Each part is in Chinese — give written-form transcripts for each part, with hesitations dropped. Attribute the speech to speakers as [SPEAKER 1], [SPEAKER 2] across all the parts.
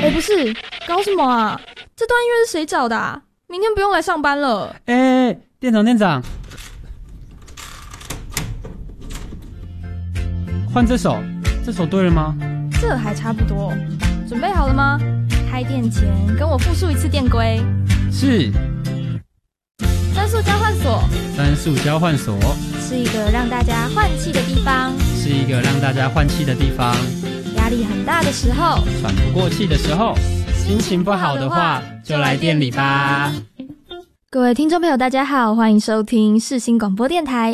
[SPEAKER 1] 不是，搞什么啊？这段音乐是谁找的啊？明天不用来上班了。
[SPEAKER 2] 店长，换这首对了吗？
[SPEAKER 1] 这还差不多。准备好了吗？开店前跟我复述一次店规。
[SPEAKER 2] 是。
[SPEAKER 1] 三速交换所。
[SPEAKER 2] 三速交换所
[SPEAKER 1] 是一个让大家换气的地方。
[SPEAKER 2] 是一个让大家换气的地方。
[SPEAKER 1] 压力很大的时候，
[SPEAKER 2] 喘不过气的时候，心情不好的话，就来店里吧。
[SPEAKER 1] 各位听众朋友大家好，欢迎收听世新广播电台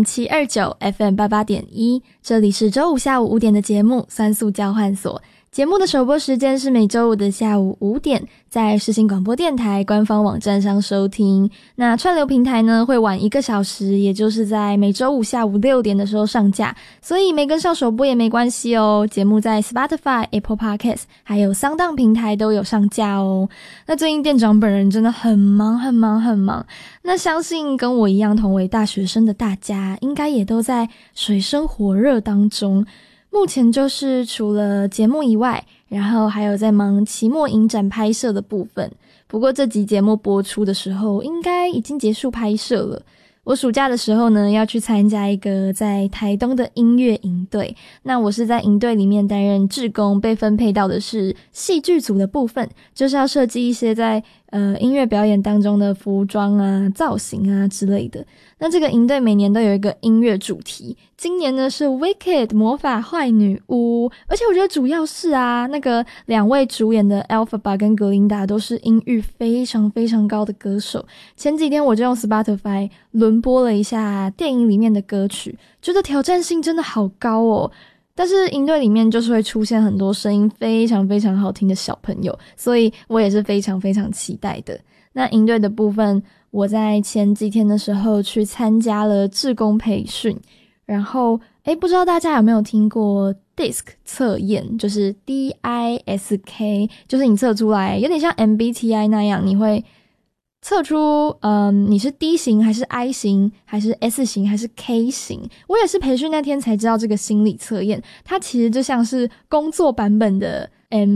[SPEAKER 1] AM729 FM88.1， 这里是周五下午5点的节目三速交换所。节目的首播时间是每周五的下午5点，在世新广播电台官方网站上收听。那串流平台呢会晚1个小时，也就是在每周五下午6点的时候上架，所以没跟上首播也没关系哦。节目在 Spotify、Apple Podcast 还有SoundOn平台都有上架哦。那最近店长本人真的很忙，那相信跟我一样同为大学生的大家，应该也都在水深火热当中。目前就是除了节目以外，然后还有在忙期末影展拍摄的部分。不过这集节目播出的时候，应该已经结束拍摄了。我暑假的时候呢，要去参加一个在台东的音乐营队。那我是在营队里面担任志工，被分配到的是戏剧组的部分，就是要设计一些在音乐表演当中的服装啊、造型啊之类的。那这个营队每年都有一个音乐主题，今年呢是 Wicked 魔法坏女巫，而且我觉得主要是那个2位主演的 Elphaba 跟格琳达都是音域非常非常高的歌手。前几天我就用 Spotify 轮播了一下电影里面的歌曲，觉得挑战性真的好高哦。但是营队里面就是会出现很多声音非常非常好听的小朋友，所以我也是非常非常期待的。那营队的部分，我在前几天的时候去参加了志工培训，然后不知道大家有没有听过 DISC 测验，就是 DISK， 就是你测出来有点像 MBTI 那样，你会测出你是 D 型还是 I 型还是 S 型还是 K 型。我也是培训那天才知道这个心理测验，它其实就像是工作版本的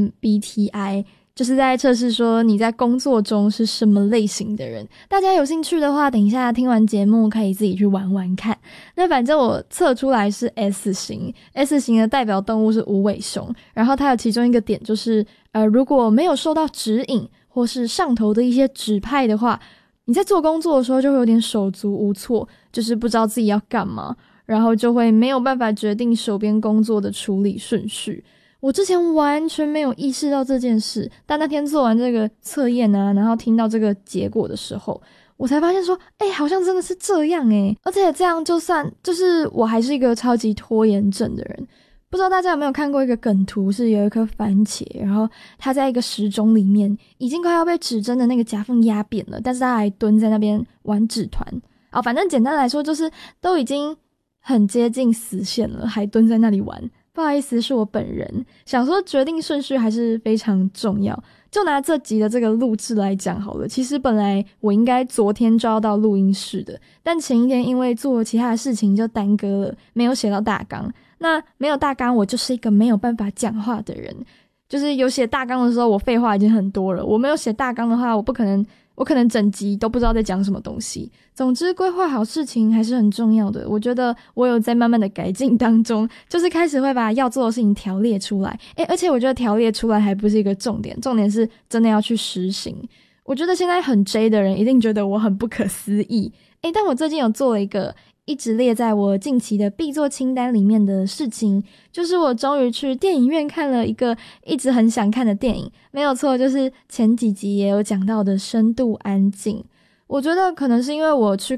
[SPEAKER 1] MBTI， 就是在测试说你在工作中是什么类型的人。大家有兴趣的话，等一下听完节目可以自己去玩玩看。那反正我测出来是 S 型， S 型的代表动物是无尾熊，然后它有其中一个点就是如果没有受到指引或是上头的一些指派的话，你在做工作的时候就会有点手足无措，就是不知道自己要干嘛，然后就会没有办法决定手边工作的处理顺序。我之前完全没有意识到这件事，但那天做完这个测验然后听到这个结果的时候，我才发现说好像真的是这样而且这样就是我还是一个超级拖延症的人。不知道大家有没有看过一个梗图，是有一颗番茄，然后它在一个时钟里面已经快要被指针的那个夹缝压扁了，但是它还蹲在那边玩纸团反正简单来说就是都已经很接近死线了，还蹲在那里玩。不好意思，是我本人想说决定顺序还是非常重要。就拿这集的这个录制来讲好了，其实本来我应该昨天就要到录音室的，但前一天因为做其他的事情就耽搁了，没有写到大纲。那没有大纲，我就是一个没有办法讲话的人。就是有写大纲的时候，我废话已经很多了，我没有写大纲的话，我可能整集都不知道在讲什么东西。总之规划好事情还是很重要的，我觉得我有在慢慢的改进当中，就是开始会把要做的事情条列出来。而且我觉得条列出来还不是一个重点，重点是真的要去实行。我觉得现在很 J 的人一定觉得我很不可思议，但我最近有做了一个一直列在我近期的必做清单里面的事情，就是我终于去电影院看了一个一直很想看的电影。没有错，就是前几集也有讲到的深度安静。我觉得可能是因为我去